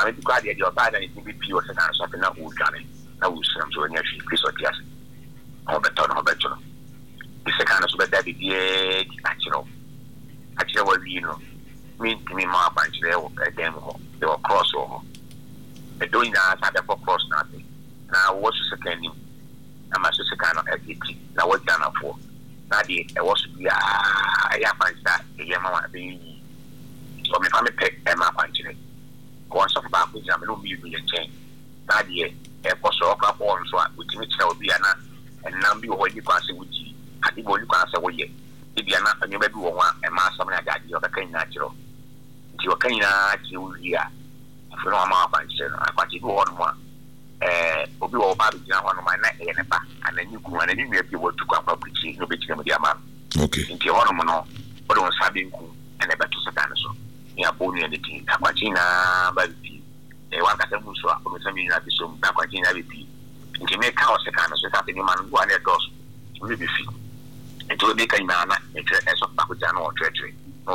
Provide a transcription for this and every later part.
maame bi kwa de o ba na ni bi pi o se kan so na wo dwane na wo sum so nya hwe Chris Otias o beto no the second so better be die achiro wa wi no me ma branch there dem ho they were cross ho e do ina sa de cross na te na wo so second nim na ma so second no edit na wo dana fo na de e wo so bia ya fansa e ye ma wa be so me fa me pick e ma branch ne ko so ba ko jam no mi bi chen na de e ko so ka ko so a utimi kira obi ana enam bi wo ni kwa se wuji adi bo ni kwa se wo ye ibi ana anyoba bi wo wa e ma asam na gaji o ka kan na kiro nti o kan na ki wi a afro ma branch no akwaji bi wo no ma obi wo ba bi na ho no ma na e ne ba anani ku anani mi bi wo tu kwa pa kuchi no be kire mo dia ma okay nti ho no mo no o do sabi nku ene beto satana so ni abonu ene ti akwaji na ba bi wa ka temu so a o sami na bi so akwaji na bi nti me ka o se kana so ta te ni man go na dos we be fi nti we ka ina na nti eso pa ko ja no o twetwe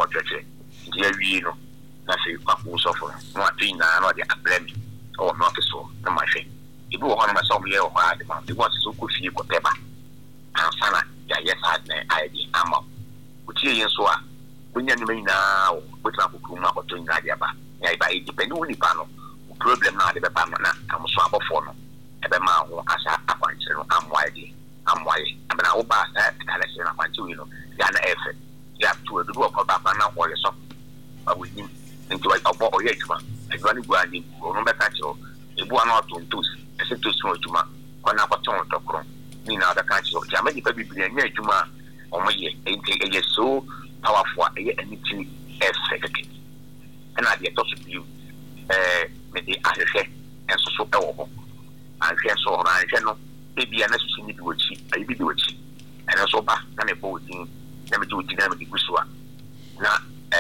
nti ya wi no na se pa ko so fo no ati na no de ablemi o no ke so na ma hwe ibu ho no ma so mo ye o ha de ma de wo so ko fi ko teba ansana ya yes had na id ama utie yen so a kunya ni me na o ko tra ko kuma ko to nya dia ba ya iba e depend on ni pa no problem na de be pa no na am so abofo no ebe ma ho asa akwanche no amwaye abana wo ba kala se na kwanche wi no ya na efe ya to edu ko ba ba na wo so awuji nti wa obo oye juma adwani gwa ni no be ka chiro ebu ana otontos ese to so juma ko na ko ton to kro ni na da ka chiro jama di pa biblia nya juma omo ye enti eye so powerful eye anything effect ana de to so bi me de ahwe enso so e wo ho ahwe so ho ahwe no ebi ana so ni biwochi ayi biwochi ana so ba na me bo din na me di na me di gusua na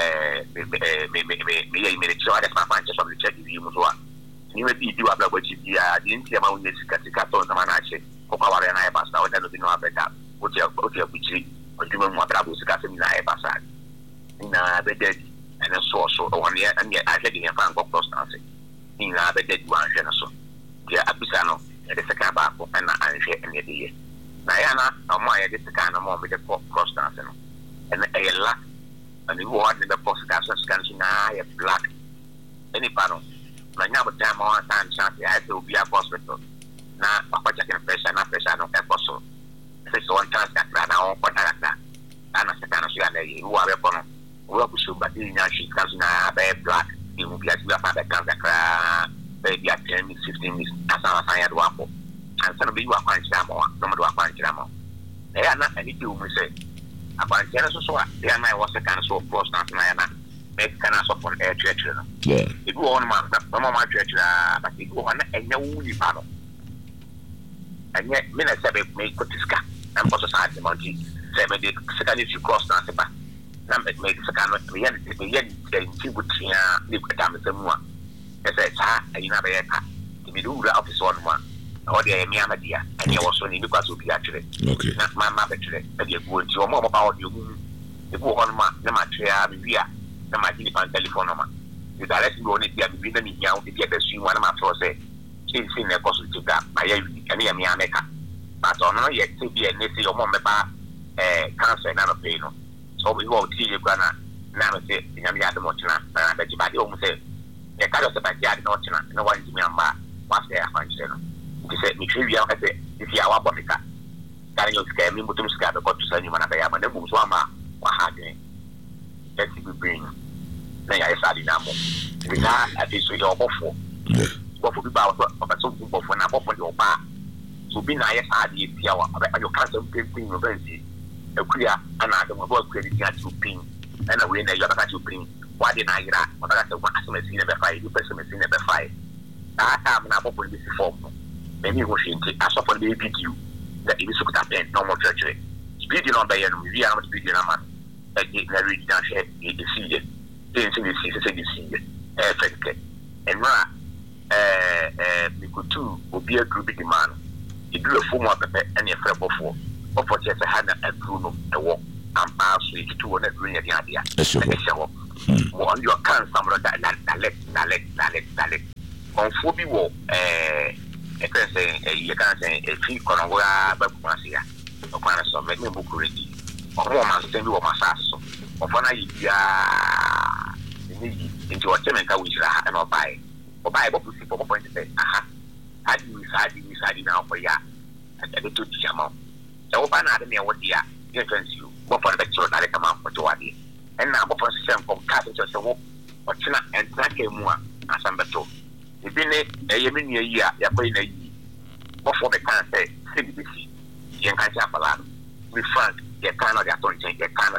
me ya imere cho ada pa panche so le check di mu so a ni me di wa bla bochi dia di ntia ma unye sika to na na che ko kwa ware na e basa o da no di no abeta o ti akuchi o di mu abra bo sika se na e basa ni na be dead ana so o wan ye an ye a je di ne fa ngo cross na se ni na be dead wa je na so dia abisa no e sika ba ko na anhwe ene de ye na ya na o ma ye de sika na mo be de cross na se no ene e la and you want the post gas na ya black any pano na nya but time on time chat ya to be a hospital na papa check pressure no e poso se so on task na on contact na ana se kana so ya na you are kono we ku so ba nya shi gas na be black you will be as we have the cancer be ya 10 15 minutes asa na ya do apo and so be you are quite samo no do quite samo e ana ani ti u say about Genesis so they are my was a kind of so cross na make kind of support air church no yeah if you want man no my church but if you want enya wuni pa no enya me na say make kotiska and for society money say me the second if you cross na sepa na make second no me yen tibutia ni kwata me semu a say sa ayi na be ya ka me do office one man o de me amadia anya wo so ni bi kwaso bi atwere okay na ma betwere e de go nti o mo ba o de ogu e bu on ma na ma twa a bi a na ma di pan telephone ma di direct bi oni dia bi na mi nya o de dia besu wa na ma tro se si na ko so ti ga ma ya wi ani ya mi ameka but ono ye ti bi ne si o mo me ba cancer na no pe no so we go ti ye kwa na me se nya mi ya de mo tena na da ji ba de o mo se e ka do se ba ja de no tena na wa ji mi amba wa se ya fan se no se mi trivia o se si awa bofika kan yo ska mi mutum ska be ko to sanyu mana be ya ma ne bum so ama wa ha de eti bi bring na ya isa di na mo bi na ati so yo bofo bofo bi ba o ba so bofo na bofo yo ba so bi na ya sa di tia wa ba yo kan so pin no ben si ekuya ana de mo ba kuya di tia to pin na we na yo ba to pin wa de na ira o ba ka so wa aseme si ne be fai du person si ne be fai ta na bofo bi si form many who think as of the video that it is so that no more church video no by no we are video na man na read down share the see the see effect and na we go to obi a group the man e do a form of pepe and a frebo for just a hand and Bruno the walk and pass it to one green the idea mo on your can some that let on phobi wo e can say you can say e fi kono go ba kuma sia o kwana so me me book ready o mo ma so bi wo ma sa so o fona yi bia ni into o temen ka wi sira na o bai bo pusi po point say aha adi na o ya e to ti ama e wo ba na de me wo dia ye fancy you bo for the lecture na le kama ko to wadi en na bo for system ko ka so wo o tina en tra ke mu a asambeto ebi ne eye me nua yi a ya kwa na yi bo for the can say CBC yen ka ja fala we frank ye kan of the attention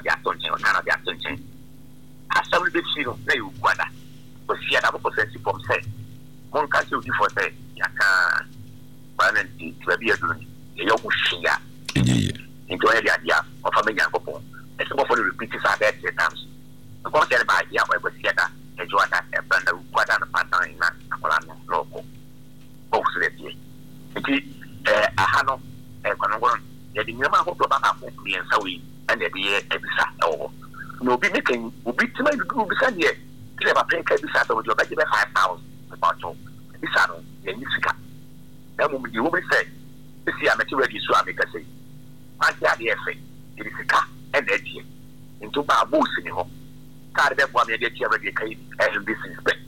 asam be si no na you kwada o si ada bo sense from say mon ka se odi for say ya ka bananti to be aduni ye yo ku shia into area dia of a media couple it's about for the repeat sa that times ko tell ba ya we si ada e jo ada e banda kwada na pattern na akola no loko o so le tie nti aha no e kono gono ye di nyama ko ba ka ko bien sawi and e be e bisa o no bi me kan obi tima du bisa de e ba pen ka bisa to do ba je 5,000 about to bisa no ye ni sika na mo di wo be say si ameti ready so ameka say ma ja de efe di sika e na die into ba bo si ni ho ka de bo am ye de tie ready kai this is spec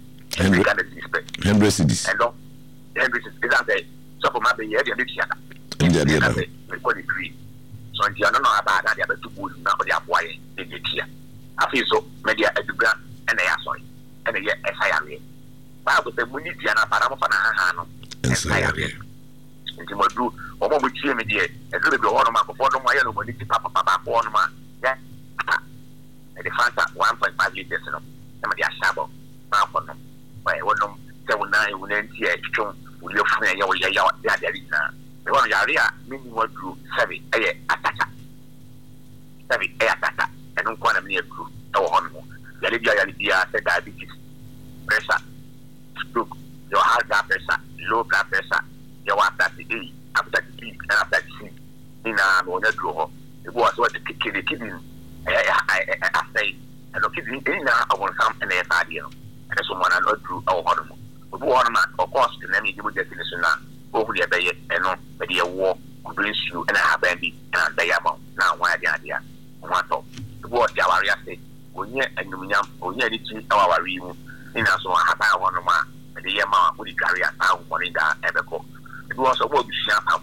100 cities and no 100 cities is that so for ma be ye de tie aka ko di free so nti ano no aba da dia be to good na o dia boa ye de tie afi so media edubra ena ya sorry ena ye esayale ba go se muni dia na para mo fa na ha no esayale nti mo du o mo tie me die ezebe be ho no ma ko fo no mo ye no mo ni papa ko no ma ya e de fanta 1.5 liters no e ma dia shabo ma ko no ba e wono se wona e wona nti e twon wo le fu ya wo ya na e wono ya ria mini mo du 7 e atata 7 e atata and kwa na me group e wo hono ya le bia say diabetes pressure stroke your high blood pressure low blood pressure your after the and after the ina no na dro ho e bo so the kidney I say and the kidney ina awon sam na e fa de no e so mo na no dro e wo hono mo bo hono ma of course na me di mo definition na o hu de be ye e no be de wo kudrinsu na ha ba bi na da ya ma na wa dia dia wato what ya waria say onye anyumnyam onye ni ti awari mu ina so ha ba wono ma de ye ma wo di tware ata wo ni da ebeko it was about busia pam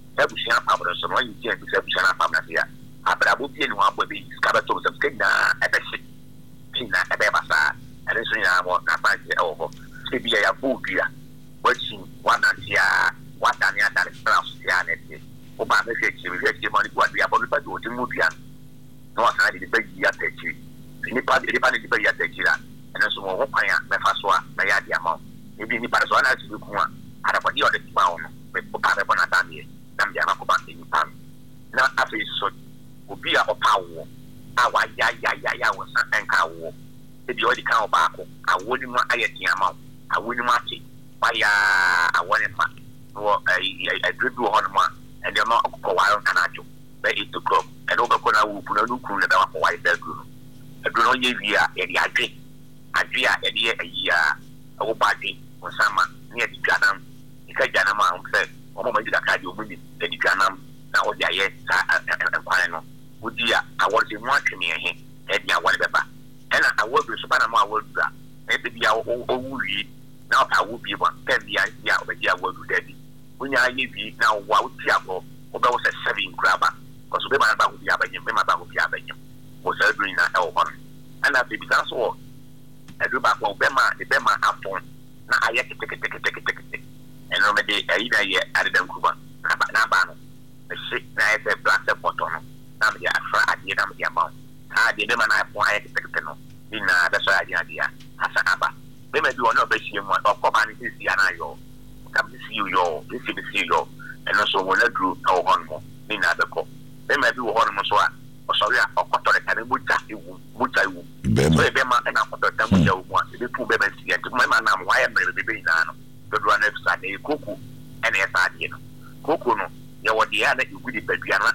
bro so no yi ti e busia pam na ya abrabo bi ni wa bo bi skaba to so kena ebesi kina ebe basa ere so ya mo na ba je o ho se bi ya bu bia wachi wana dia wata ni ata strauss ya ne o ba me se ti mo ni gwa bia bo ba do ti mu bia no asa de be ya techi ni pa de be ya techi la ena so mo kwa ya me fa so a me ya dia ma e bi ni pa so na ti ku a ada pa di o de ti pa ono me ko pa be bona ta ni nam dia ma ko ba ni pa na afi so obi a opa wo a wa ya wo sa enka wo e bi o di kan oba ko awo ni mu aye ti ama awo ni mu ati wa ya awo ni ma no I dredu ho no ma e de ma ko wa ron kanajo be it to crop and over corner who put a look on the white bedroom. A do not ye via any adri. Adria, a year, a body, or summer near the Janam. Because Janama said, or moment the Cadio women, the Janam, now the yes, and Quano. Would you, I was in one to me, and ya whatever. And I will be Spanama would maybe our old read. Now I will be 10 years out of the year will do daddy. When I leave you now, wow, Tiago, or there was a 7 grabber. Because we might have be avenue, we might have be avenue. Was doing that one. And I think that's all. I do back on Bema, the Bema upon. Now I have to take it. And on the day, I either added them Cuba, Nabano. The sick, I said, black the bottom. Now they are fried, you know, the amount. I did them and I want to take it. In that's why idea. As an abba. They may do one of the same one of Copan is the Anayo. Come to see you, this is you, and also when I drew our one more. In other call. They may be one of us. Sorry, or quarter and Mutayu. Bema and after the time you want to put them and to my man, why am I being now? The run of Sunday, Cuckoo, and a Sardine. Cuckoo, you were the other, you would be Pediana,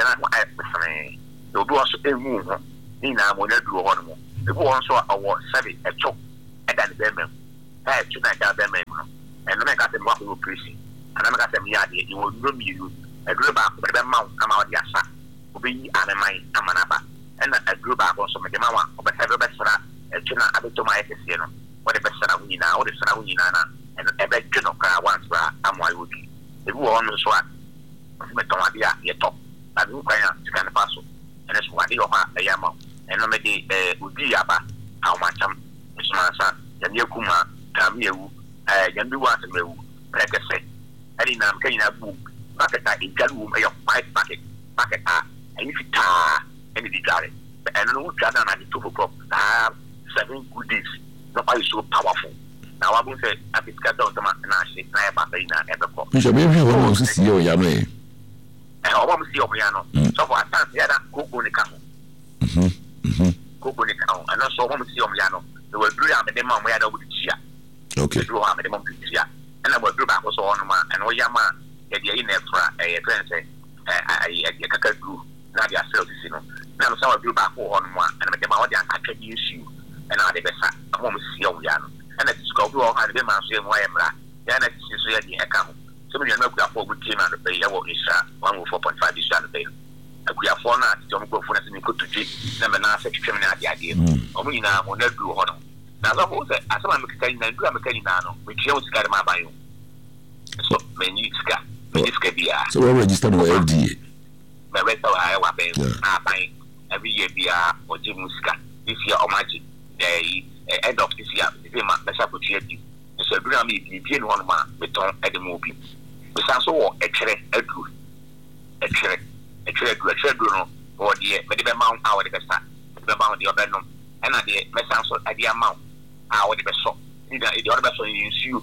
you'll do us a move. Nina, when I do one more. The one saw our savvy, a choke, and then Bemen. I had to make out them, and I got them walk with prison. And I got them yard, you will room you a group back, but then mount come out yasa. Be an my amanaba. And a group back also make a mama, but have a best a tuna added to my casino. What the best we now, the Sarawinana, and a bed general car once I'm why would be. If we on the swat, Metomadia, yet top, and who can scan a parcel, and it's what you are a yamo, and no maybe would be yaba, how much Mr. Massa, Yanyakuma, Tamiu, Yanduat and Mew, like I said, and I'm getting a book, bucket in Galu, a white bucket, and if you tar, any digare, and no Jana and the 2 o'clock, 7 good days, nobody so powerful. Now I will say, I think I don't know, and I say, I have a ever call. You shall be able to see your Yame. I want to see your piano. So I can't hear that cook on the cow. Cook on the cow, and also want to see your piano. They will do the mom where I would cheer. Okay. Do have the mom to cheer. And I will do back also on my and Oyama, get the in there for a friend. I can't do not your service, you know. Now, some of you back on one and make them out and I can use you. And I never sat. I want to see your piano. And it's go to all and them and say, why am I? Then it's the account. Some of you know that for good team and the pay, I want is 104.5 is the pay. We are 4 nights, don't go for anything good to do. Number 9, 6 criminal idea. Only now, will not do honor. Now, suppose that as I'm saying, I do a mechanic now, which you always got my bio. So, many ska. So, we're registered with FDA. My rest of our buying every year, or Jim Muska. This year, or magic. The end of this year, the same as I put here. So, Grammy, the Pian one man, beton at the movie. We saw a tread, a tread, or the medical mount, our the best, the mount, the other, and at the message at the amount, our the best. Either the other person is you,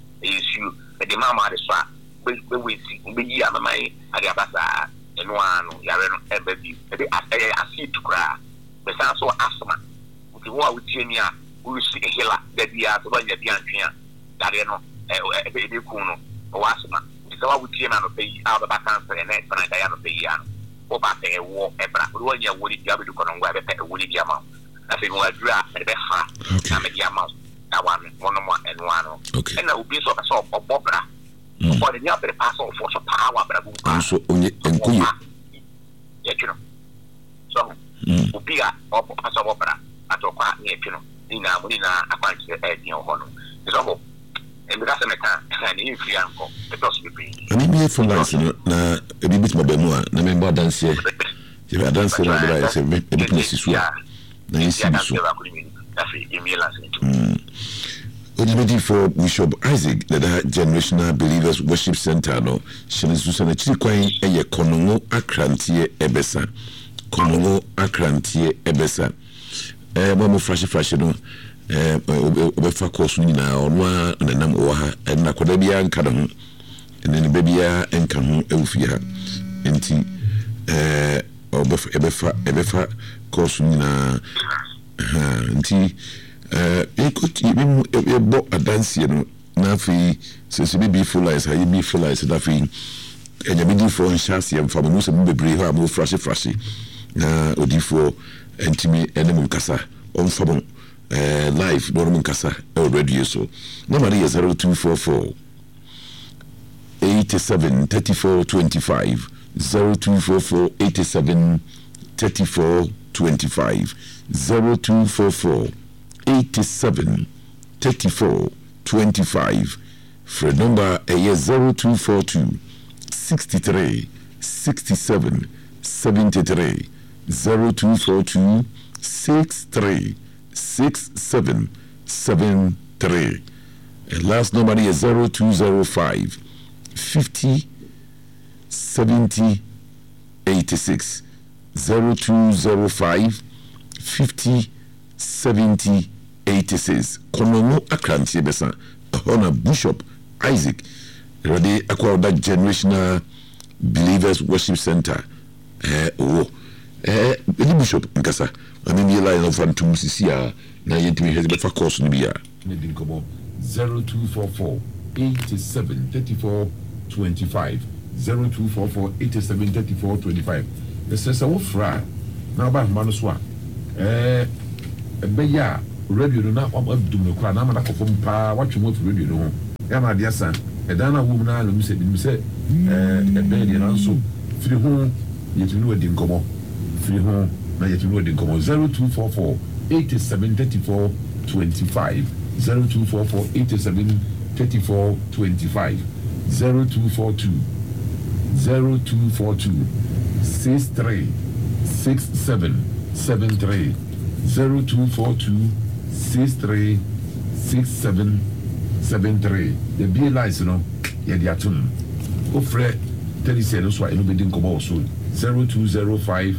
the mamma, the swat, we see, we are my Adiabasa, and one, Yareno, and baby, I see to cry. The sound so asthma. With the war with Genia, we see a hilla, that we are the one that the Andrea, Dariano, a baby Kuno, or asthma. So I would see man of pay out of back answer and next night I am a payan. Or back a war, a black one year would it be to come and wear a woody amount. I think we'll draft and the best I'm a diamond. That one and one. Okay. And I will be so a sort of Bobra. For the other parcel for some power, but I so only and cool. Yet, you know. So, Upia or Pastor Opera at Oka, yet, you know, Nina, I find the honor. It's all. And that's a time, and if you uncle, the dust will be. I mean, for license, a bit more benoit, the member dance here. If I dance, I say, maybe this is what I see. Odimedi for Bishop Isaac, the Generational Believers Worship Center, no, Shinizusan, Chikwain, a Konongo Akrantie Ebesa. Konongo Akrantie Ebesa. Mamo Flashy, no. Obefa course nyina onwa na nam oha na koda bia nka ho ene ne babia enka ho ewufia enti obefa course nyina enti ekoti ebo adansie no na fi sese bi full life ha bi full life na fi enya bi for nhyase emfa mo se bebre ho am flashy na odifo entimi ene mu kasa onfa bon live normal kasa radio so number is 0244 87 34 25 0244 87 34 25 0244 87 34 25 for number 0242 63 67 73 0242 63 6773 and last number is 0205 50 70 86 0205 50 70 86 Konongo Akrantie Besa Honor Bishop Isaac ready acquire that Generational Believers Worship Center Bishop Nkasa I mean, you line of Phantom Cisia, now you to me has better course in the year. 0244 87 34 25 0244 87 34 25. The says, I fry now by Manuswa. Beya radio now. I'm doing the crown. I'm not a pa. What you want to radio? yama dia san edana wo mu na no se bi se ebe dia na so firi ho yetunu wadi nkomo firi ho na yetunu wadi nkomo 0244 8734 25 0244 8734 25 0242 63 67 73 0242 63 67 73 the be lies no ya di atum ofre tell say no so I no be din komo so 0205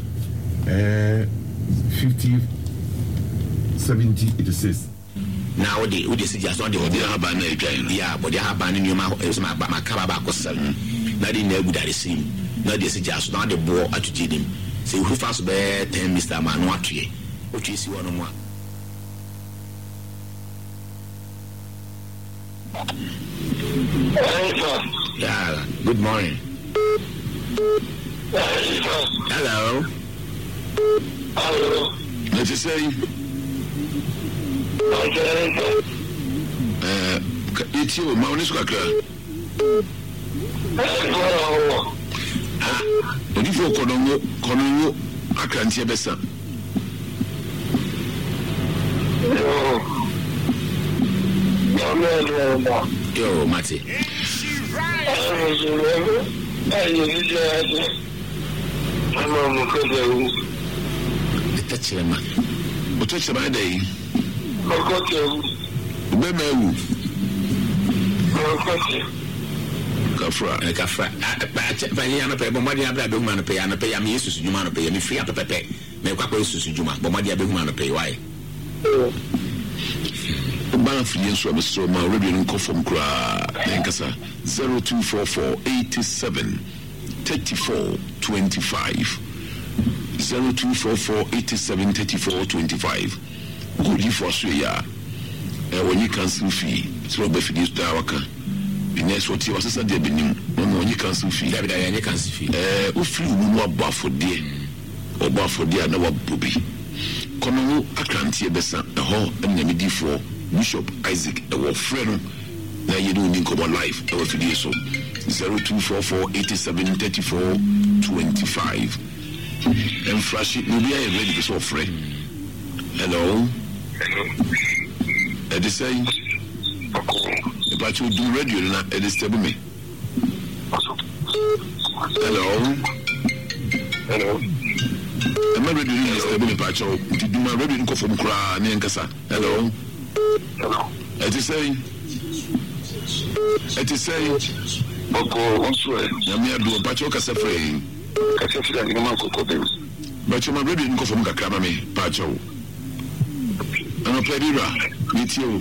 50 70 86 na wo de suggest on the haba na edwan ya body haba ni nyoma esma ba makaba ba kosal na de na agudare sim na de suggest na de bo atujidim say who fast be 10 Mr. Manu atue o twi si wono mu yeah, good morning. Hello. Let's just say it's you, Maunis Kakra. But if you're Kono, I can't see a better. Yo, Matty. Touch him. What touch my day? Kafra. But he and a paper, Mommy, I don't want to pay and pay. I'm used to human pay and free up to pay. Make up to Juma, but Mommy, I don't want to pay. Why? Banfield so Mr. Ma radio ko from Kra Enkasa 0244 87 34 25 0244 87 34 25 good for Suya when you cancel fee so be for this waka the next what you was said there benim when you cancel fee there you cancel fee o free mu aba for there oba for there na wa bobi kono akrantie besa ho na me di for Bishop Isaac our friend na you do in common life our video so 0244 87 34 25 and flash it will be ready to so friend. Hello Edi say but you do radio na Edi stable me. Hello am I ready to stable me pacho did my radio ko from kra na nkasa. Hello Edi say Boko onso ya me adu pacho kasa free kasa fida ni ma ko dem pacho ma radio nko fom kakra ma me pacho ana pedira mitio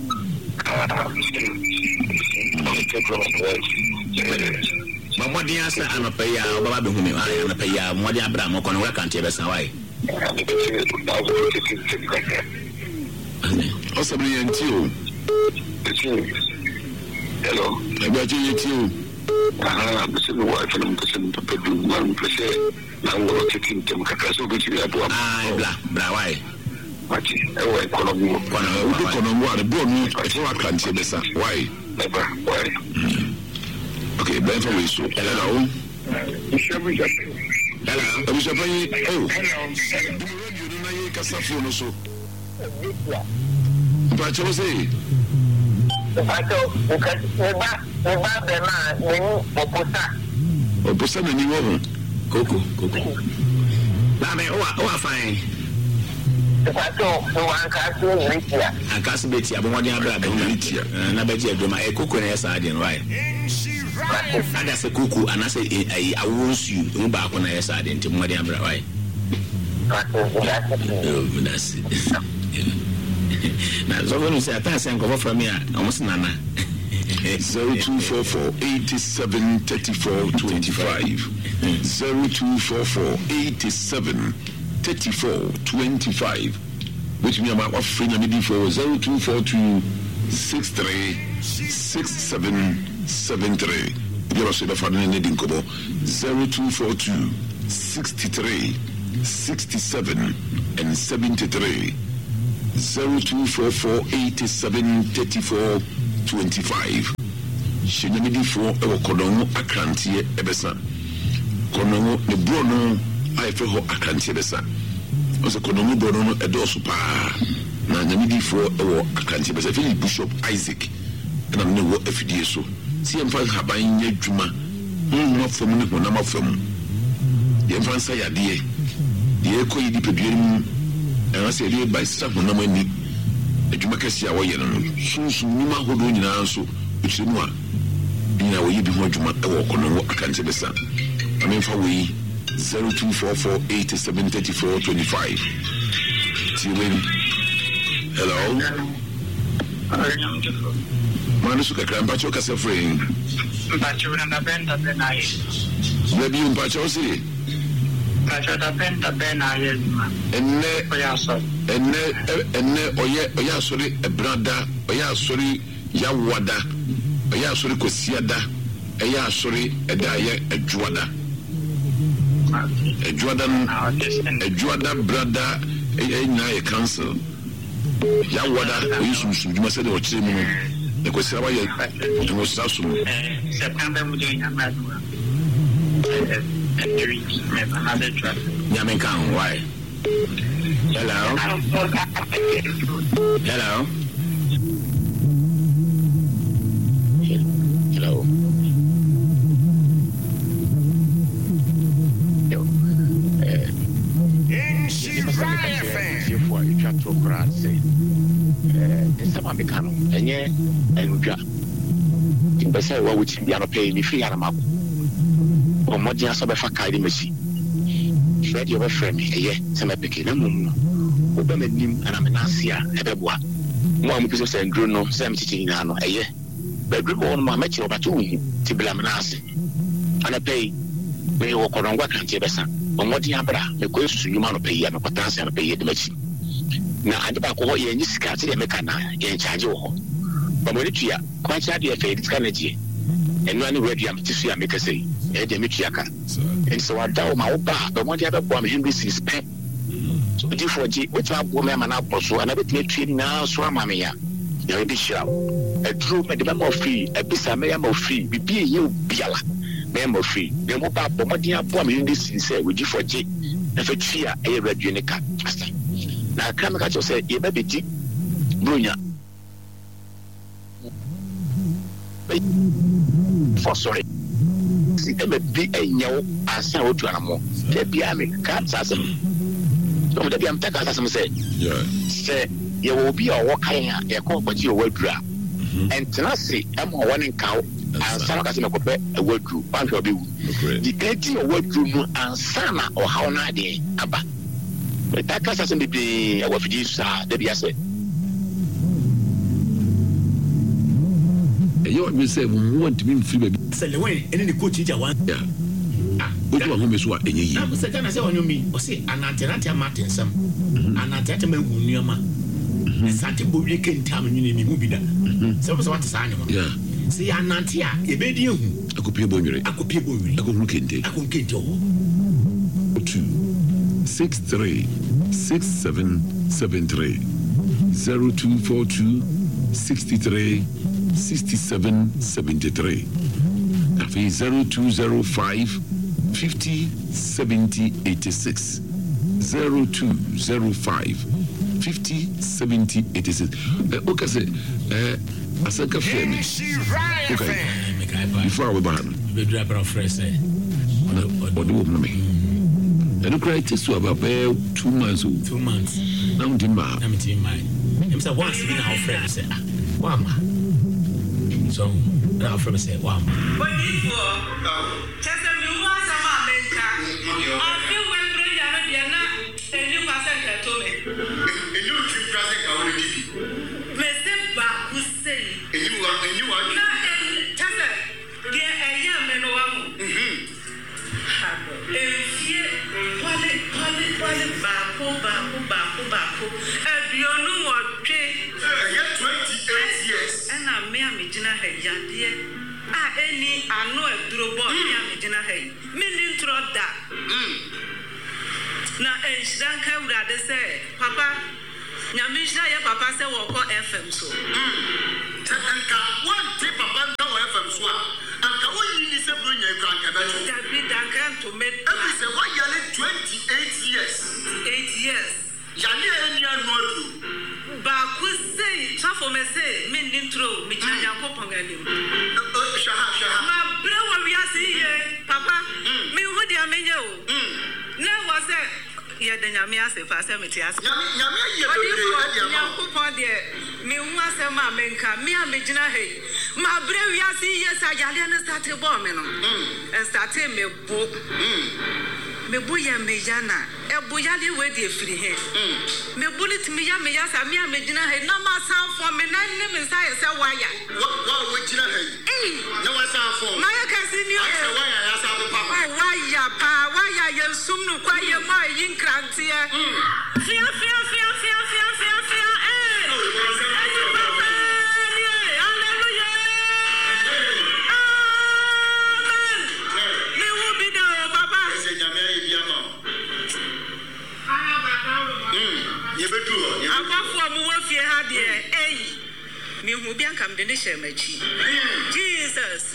Mama dia sa ana pay ya baba be humi ana pay ya mo dia bra mo kono we kan te be san why Osabri entio hello abaje yetio bese no wife no bese no papa du man bese na wo tetin tem kaka so go ti abo bra why machi e kono are bro no so akrantie besa why never why okay ben for we so hello Bishop oh radio no na ye kasa phone so but you say Oposa na ni wo koko na me o afan Ankaso beti abomodi abra be na beji adoma koko na yesa ade no why ada se koko anase awonsu mu ba ko na yesa ade nti modi abra why na so when you say pass and go from here almost nana 0244 87 34 25 0244 87 34 25 which me my friend me for 0242 63 67 73 you know say the father need in kobo 0242 63 67 and 73 0244 87 34 25 Shenyamidifo ewo Kodongo akrantie ebesa. Kodongo ne bro no ayefre ho akrantie ebesa. Ose Kodongo bro no edoso pa. Na nyamidifo ewo akrantie ebesa. Philip Bishop Isaac na me wo afidie so. Si emfa haban nya dwuma. Mo fam ne ho na mafam. Yemfa nsa yade de ekoyi di peduem. Era se ele by sa ho na mani. Adwuma kase a wo ye no sunsun nima hodo nyina so ukyiremu a ina wo yi bi ho adwuma e wo kono wo akante besa amemfa wo yi 0244873425 tiwen hello manu suka kramba choka sefreng mpacho na benda benaye nabi mpacho si mpacho da benda benaye enne oyaso enne oya sori ebrada oya sori yawada oya sori kosiada oya sori edaye ejuada brada enya e council yawada oyi sunsun djuma se de ochire mu ne kosira ba ye djuma sasu September mu de nyama Nyamenkan, why? Hello? Hello? Hello? Omodia so be fa kaide mesi Fred your friend eye se me peke na mum oba manim ana menasia ebeboa mo am pese se ndro no se me chichi na no eye be dru mo no ma mechi oba to hu ti bla menase ana pay we wo korongwa kanche besa omodia bra me ko susu nyuma no pay ya me kwatanse no pay de machi na ade ba ko ye nyi sika ti de me kana ye charge wo ba mo ni tua kwa cha de fe di kana ji enu ani ready am ti su ya me kase e de me tua ka and so I doubt my opa but one day I bought me Henry is pet so the for G which I bought me man up so and I bet me training now so am me ya you be sure a true me the more free a bisa me am free be you biala me am free the mo pa but one day I bought me Henry is say with the for G if a chia e ready ni ka na kan ka say e be di brunya for sorry si eme bi enyo asa otu anamo de bia me ka sasem so de bia mtaka sasem say say ye wo bi o wokan a ye ko gbaji o wadura entenase em o woni nkaw ansa na ka se me kope waduru ban hwe obi wu di eti o waduru no ansa na o haw na de aba mtaka sasem bi e wo fidi sa de bia say you say we want to be free baby say the way any the coach teacher one yeah ojo wa home so enye yi na say kana say onyo mi o say anantenante martin sam anantenante ma hu nuama sante bo wie kentam nwene mi hu bi da say so what say anyo yeah say anante a e be di hu akopie bo nwere akohunu kente o 263 6773 0242 63 6773 Afi 0205 50 70 86 0205 50 70 86 okay say asaka frame okay before we ban be do about fresh say what do me and cry to about 2 months now dimba I'm in mind him say once in our friend say wama so now from say wow but before just a new one some amenta I feel when bring ya no dia na any percent to me you keep present ka woni bibi me se ba ku say you na just dia eya me no wa mu enfie wale ba ko abionu mo twe 28 years and I me amigina he yade any ano aduro bo me amigina he meaning tro da na enshdan ka urade say papa nyamishna ya papa say wo ko FM so tanka one tip papa nda wo FM so anim. Shaha. Ma brɛ we ase ye papa. Me hu dia menye o. Na was ye de nyame ase fa se meti ase. Nyame ye bebre dia ma. Nyankopɔn de me hu asɛm a menka me a megina hei. Ma brɛ we ase ye sa yale na start bo me no. Start me bo. Me bo ya me yana. E bo yale we de firi he. Me bo ni timi ya me ya sa me a megina hei na ma san fo me na ne me sa ye se waya. Wa we gina hei. Na wa san fo. Ma ya kasi ni o. Asa waya ya sa be papa. Waya pa waya ye sum no kwa ye ma yin krante e. Fia. Me who be come the shemachi. Jesus.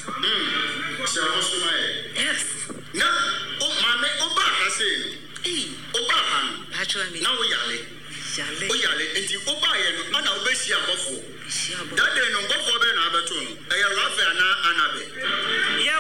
Yes. No, mama, Oba has said, Oba, actually, now we are and you Oba and Anna Bessia Buffo. That day no go for Ben Aberton. I love Anna Annabe.